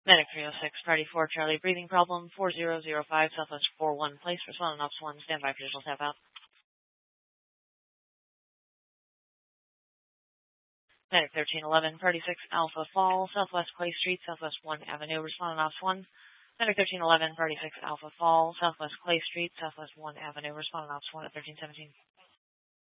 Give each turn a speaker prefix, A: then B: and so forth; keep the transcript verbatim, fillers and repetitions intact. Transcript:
A: Medic three oh six, Party four, Charlie, breathing problem, four zero zero five, Southwest four one, place, responding Ops one, stand by for digital tap out. Medic thirteen eleven, Party six, Alpha Fall, Southwest Clay Street, Southwest one Avenue, responding Ops one. Medic thirteen eleven, Party six, Alpha Fall, Southwest Clay Street, Southwest one Avenue, responding Ops one at thirteen seventeen.